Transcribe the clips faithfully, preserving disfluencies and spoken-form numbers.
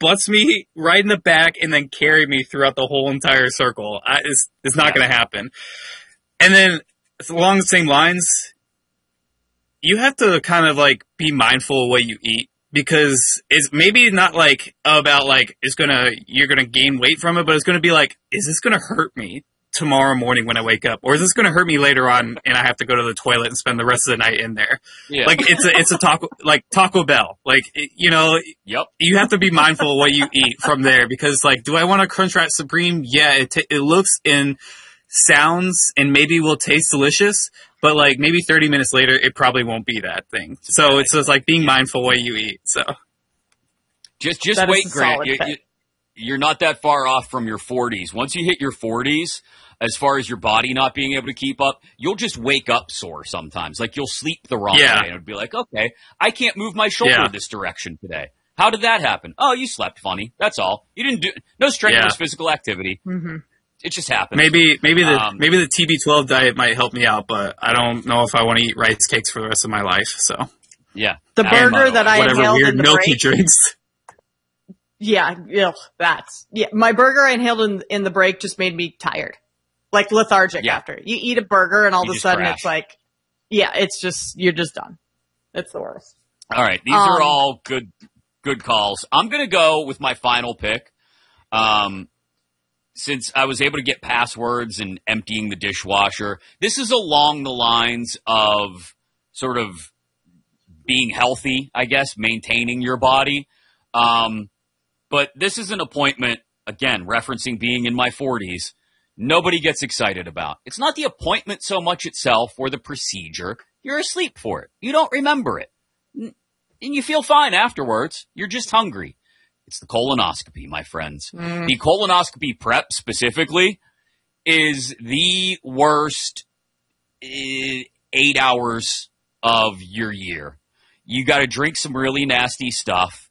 butts me right in the back and then carry me throughout the whole entire circle. I, it's it's not going to happen. And then along the same lines, you have to kind of like be mindful of what you eat. Because it's maybe not like about like it's gonna you're gonna gain weight from it, but it's gonna be like, is this gonna hurt me tomorrow morning when I wake up, or is this gonna hurt me later on and I have to go to the toilet and spend the rest of the night in there? Yeah. Like it's a it's a taco like Taco Bell, like it, you know, yep. You have to be mindful of what you eat from there because like, do I want a Crunchwrap Supreme? Yeah, it t- it looks and sounds and maybe will taste delicious. But, like, maybe thirty minutes later, it probably won't be that thing. So it's just, like, being mindful what you eat, so. Just just that wait, Grant. You, you, you're not that far off from your forties. Once you hit your forties, as far as your body not being able to keep up, you'll just wake up sore sometimes. Like, you'll sleep the wrong yeah. way. And it'll be like, okay, I can't move my shoulder yeah. this direction today. How did that happen? Oh, you slept funny. That's all. You didn't do – no strenuous yeah. physical activity. Mm-hmm. It just happens. Maybe maybe the um, maybe the T B twelve diet might help me out, but I don't know if I want to eat rice cakes for the rest of my life. So yeah, the burger that I whatever inhaled weird in the milk break, he drinks. Yeah, ugh, that's yeah. My burger I inhaled in, in the break just made me tired, like lethargic. Yeah. After you eat a burger and all you of a sudden crash. It's like, yeah, it's just you're just done. It's the worst. All right, these um, are all good good calls. I'm gonna go with my final pick. Um. Since I was able to get passwords and emptying the dishwasher, this is along the lines of sort of being healthy, I guess, maintaining your body. Um, but this is an appointment, again, referencing being in my forties, nobody gets excited about. It's not the appointment so much itself or the procedure. You're asleep for it. You don't remember it. And you feel fine afterwards. You're just hungry. It's the colonoscopy, my friends. Mm. The colonoscopy prep specifically is the worst uh, eight hours of your year. You got to drink some really nasty stuff,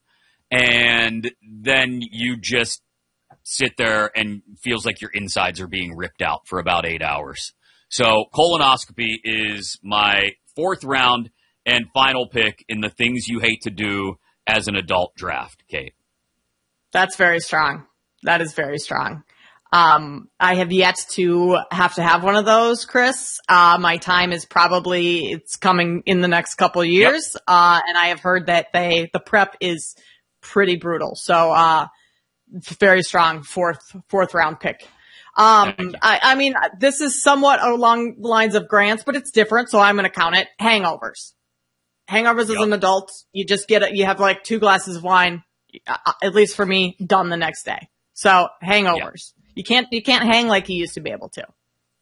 and then you just sit there and feels like your insides are being ripped out for about eight hours. So colonoscopy is my fourth round and final pick in the things you hate to do as an adult draft, Kate. That's very strong. That is very strong. Um, I have yet to have to have one of those, Chris. Uh, my time is probably, it's coming in the next couple of years. Yep. Uh, and I have heard that they, the prep is pretty brutal. So, uh, very strong fourth, fourth round pick. Um, I, I mean, this is somewhat along the lines of Grant's, but it's different. So I'm going to count it. Hangovers. Hangovers yep. as an adult, you just get it. You have like two glasses of wine. At least for me, done the next day. So hangovers, yeah. you can't you can't hang like you used to be able to.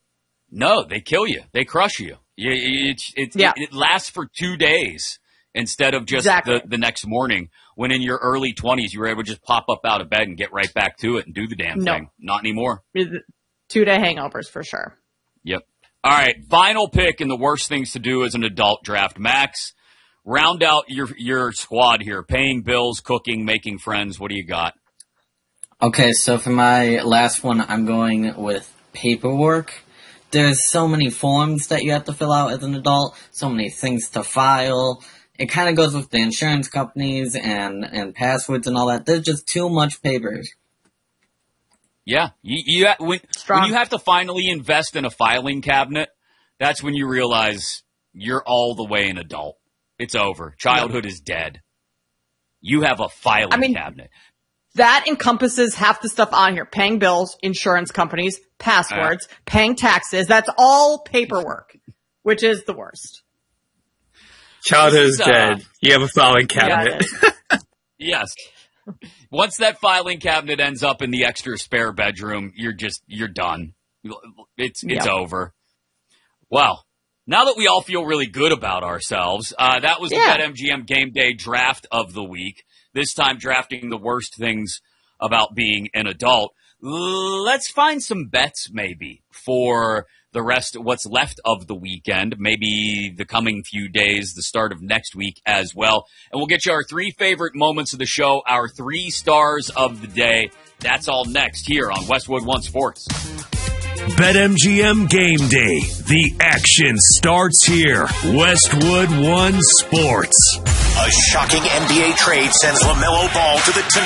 No, they kill you. They crush you. you it, it, yeah. it, it lasts for two days instead of just exactly. the, the next morning. When in your early twenties, you were able to just pop up out of bed and get right back to it and do the damn no. thing. Not anymore. Two day hangovers for sure. Yep. All right, final pick in the worst things to do as an adult draft, Max. Round out your your squad here. Paying bills, cooking, making friends. What do you got? Okay, so for my last one, I'm going with paperwork. There's so many forms that you have to fill out as an adult, so many things to file. It kind of goes with the insurance companies and, and passwords and all that. There's just too much paper. Yeah. You, you, when, when you have to finally invest in a filing cabinet, that's when you realize you're all the way an adult. It's over. Childhood is dead. You have a filing I mean, cabinet. That encompasses half the stuff on here. Paying bills, insurance companies, passwords, uh, paying taxes. That's all paperwork, which is the worst. Childhood is uh, dead. You have a filing cabinet. Yeah, yes. Once that filing cabinet ends up in the extra spare bedroom, you're just, you're done. It's, it's yep. over. Well. Now that we all feel really good about ourselves, uh, that was yeah. the BetMGM Game Day draft of the week. This time drafting the worst things about being an adult. Let's find some bets maybe for the rest of what's left of the weekend, maybe the coming few days, the start of next week as well. And we'll get you our three favorite moments of the show, our three stars of the day. That's all next here on Westwood One Sports. BetMGM Game Day. The action starts here. Westwood One Sports. A shocking N B A trade sends LaMelo Ball to the